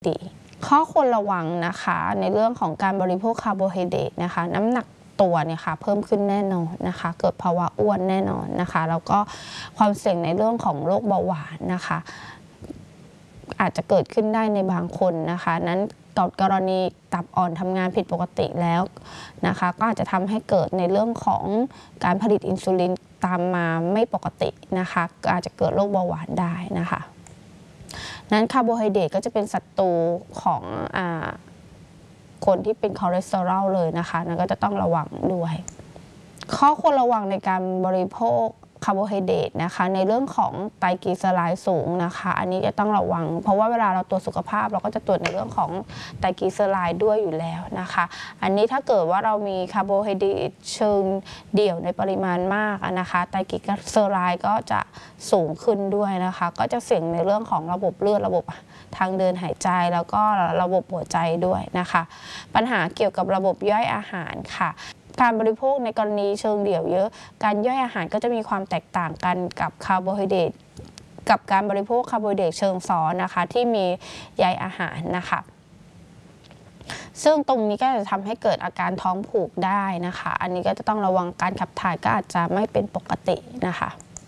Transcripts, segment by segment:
ดีข้อควรระวังนะคะในเรื่องของการบริโภคคาร์โบไฮเดรตนะคะน้ำหนักตัวเนี่ยค่ะเพิ่มขึ้นแน่นอนนะคะเกิดภาวะอ้วนแน่นอนนะคะแล้วก็ความเสี่ยงในเรื่องของโรคเบาหวานนะคะอาจจะเกิดขึ้นได้ในบางคนนะคะนั้นกรณีตับอ่อนทำงานผิดปกติแล้วนะคะก็อาจจะทำให้เกิดในเรื่องของการผลิตอินซูลินตามมาไม่ปกตินะคะก็อาจจะเกิดโรคเบาหวานได้นะคะนั้นคาร์โบไฮเดรตก็จะเป็นศัตรูของคนที่เป็นคอเลสเตอรอลเลยนะคะนั่นก็จะต้องระวังด้วยข้อควรระวังในการบริโภคคาร์โบไฮเดรตนะคะในเรื่องของไตรกลีเซอไรด์สูงนะคะอันนี้จะต้องระวังเพราะว่าเวลาเราตรวจสุขภาพเราก็จะตรวจในเรื่องของไตรกลีเซอไรด์ด้วยอยู่แล้วนะคะอันนี้ถ้าเกิดว่าเรามีคาร์โบไฮเดรตเชิงเดี่ยวในปริมาณมากนะคะไตรกลีเซอไรด์ก็จะสูงขึ้นด้วยนะคะก็จะเสี่ยงในเรื่องของระบบเลือดระบบทางเดินหายใจแล้วก็ระบบหัวใจด้วยนะคะปัญหาเกี่ยวกับระบบย่อยอาหารค่ะการบริโภคในกรณีเชิงเดี่ยวเยอะการย่อยอาหารก็จะมีความแตกต่างกันกับคาร์โบไฮเดรตกับการบริโภคคาร์โบไฮเดรตเชิงซ้อนนะคะที่มีใยอาหารนะคะซึ่งตรงนี้ก็จะทำให้เกิดอาการท้องผูกได้นะคะอันนี้ก็จะต้องระวังการขับถ่ายก็อาจจะไม่เป็นปกตินะคะ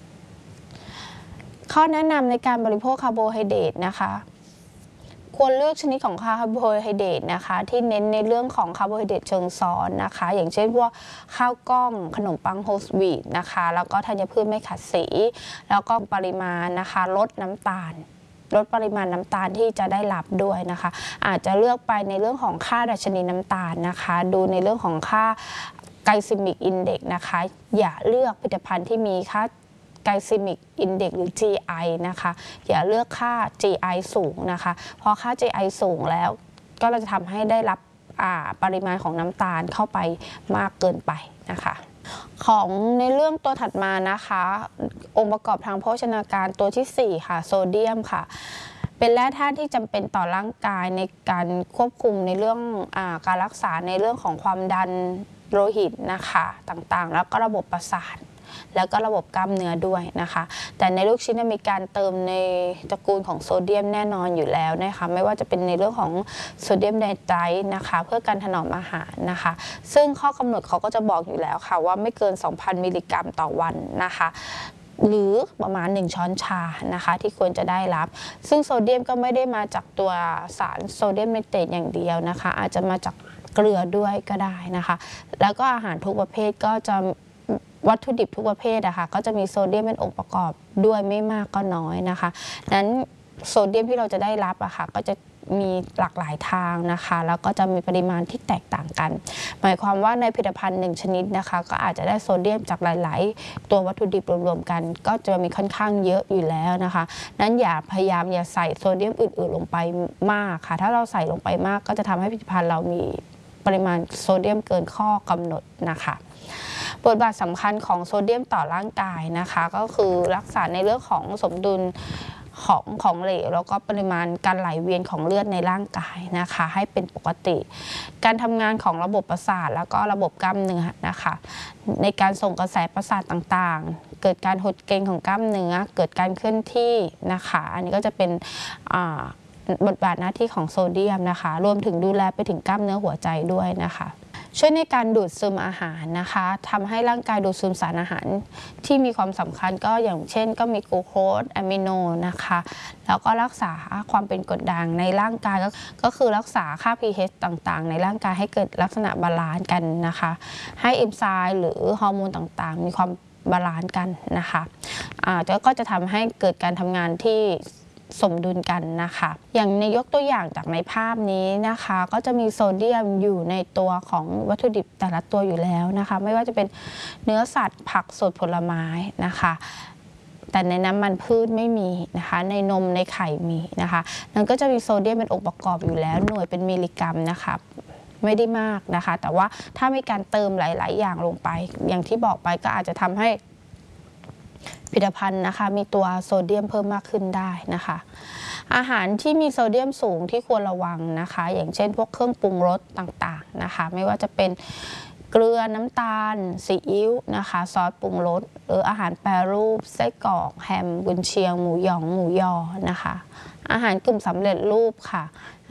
ข้อแนะนำในการบริโภคคาร์โบไฮเดรตนะคะควรเลือกชนิดของคาร์โบไฮเดรตนะคะที่เน้นในเรื่องของคาร์โบไฮเดรตเชิงซ้อนนะคะอย่างเช่นพวกข้าวกล้องขนมปังโฮลวีตนะคะแล้วก็ธัญพืชไม่ขัดสีแล้วก็ปริมาณนะคะลดน้ำตาลลดปริมาณน้ำตาลที่จะได้รับด้วยนะคะอาจจะเลือกไปในเรื่องของค่าดัชนีน้ำตาลนะคะดูในเรื่องของค่าไกลซิมิกอินเด็กซ์นะคะอย่าเลือกผลิตภัณฑ์ที่มีค่าไกลซิมิกอินเด็กซ์หรือ GI นะคะอย่าเลือกค่า GI สูงนะคะเพราะค่า GI สูงแล้วก็จะทำให้ได้รับปริมาณของน้ำตาลเข้าไปมากเกินไปนะคะของในเรื่องตัวถัดมานะคะองค์ประกอบทางโภชนาการตัวที่4ค่ะโซเดียมค่ะเป็นแร่ธาตุที่จำเป็นต่อร่างกายในการควบคุมในเรื่องการรักษาในเรื่องของความดันโลหิตนะคะต่างๆแล้วก็ระบบประสาทแล้วก็ระบบกล้ามเนื้อด้วยนะคะแต่ในลูกชิ้นมีการเติมในตระกูลของโซเดียมแน่นอนอยู่แล้วนะคะไม่ว่าจะเป็นในเรื่องของโซเดียมไนไตรท์นะคะเพื่อการถนอมอาหารนะคะซึ่งข้อกำหนดเขาก็จะบอกอยู่แล้วค่ะว่าไม่เกิน 2,000 มิลลิกรัมต่อวันนะคะหรือประมาณ1 ช้อนชานะคะที่ควรจะได้รับซึ่งโซเดียมก็ไม่ได้มาจากตัวสารโซเดียมไนเตรตอย่างเดียวนะคะอาจจะมาจากเกลือด้วยก็ได้นะคะแล้วก็อาหารทุกประเภทก็จะวัตถุดิบทุกประเภทนะคะก็จะมีโซเดียมเป็นองค์ประกอบด้วยไม่มากก็น้อยนะคะนั้นโซเดียมที่เราจะได้รับอะค่ะก็จะมีหลากหลายทางนะคะแล้วก็จะมีปริมาณที่แตกต่างกันหมายความว่าในผลิตภัณฑ์1ชนิดนะคะก็อาจจะได้โซเดียมจากหลายๆตัววัตถุดิบรวมๆกันก็จะมีค่อนข้างเยอะอยู่แล้วนะคะนั้นพยายามอย่าใส่โซเดียมอื่นๆลงไปมากค่ะถ้าเราใส่ลงไปมากก็จะทำให้ผลิตภัณฑ์เรามีปริมาณโซเดียมเกินข้อกำหนดนะคะบทบาทสำคัญของโซเดียมต่อร่างกายนะคะก็คือรักษาในเรื่องของสมดุลของเหลวแล้วก็ปริมาณการไหลเวียนของเลือดในร่างกายนะคะให้เป็นปกติการทำงานของระบบประสาทแล้วก็ระบบกล้ามเนื้อนะคะในการส่งกระแสประสาทต่างๆเกิดการหดเกร็งของกล้ามเนื้อเกิดการเคลื่อนที่นะคะอันนี้ก็จะเป็นบทบาทหน้าที่ของโซเดียมนะคะรวมถึงดูแลไปถึงกล้ามเนื้อหัวใจด้วยนะคะช่วยในการดูดซึมอาหารนะคะทำให้ร่างกายดูดซึมสารอาหารที่มีความสำคัญก็อย่างเช่นก็มีกลูโคสอะมิโนนะคะแล้วก็รักษาความเป็นกรดด่างในร่างกายก็คือรักษาค่า pH ต่างๆในร่างกายให้เกิดลักษณะบาลานซ์กันนะคะให้เอนไซม์หรือฮอร์โมนต่างๆมีความบาลานซ์กันนะคะก็จะทำให้เกิดการทำงานที่สมดุลกันนะคะอย่างในยกตัวอย่างจากในภาพนี้นะคะก็จะมีโซเดียมอยู่ในตัวของวัตถุดิบแต่ละตัวอยู่แล้วนะคะไม่ว่าจะเป็นเนื้อสัตว์ผักสดผลไม้นะคะแต่ในน้ำมันพืชไม่มีนะคะในนมในไข่มีนะคะนั่นก็จะมีโซเดียมเป็นองค์ประกอบอยู่แล้วหน่วยเป็นมิลลิกรัมนะคะไม่ได้มากนะคะแต่ว่าถ้ามีการเติมหลายๆอย่างลงไปอย่างที่บอกไปก็อาจจะทำให้ผลิตภัณฑ์นะคะมีตัวโซเดียมเพิ่มมากขึ้นได้นะคะอาหารที่มีโซเดียมสูงที่ควรระวังนะคะอย่างเช่นพวกเครื่องปรุงรสต่างๆนะคะไม่ว่าจะเป็นเกลือน้ำตาลซีอิ๊วนะคะซอสปรุงรสหรืออาหารแปรรูปไส้กรอกแฮมกุนเชียงหมูหยองหมูยอนะคะอาหารกึ่งสำเร็จรูปค่ะ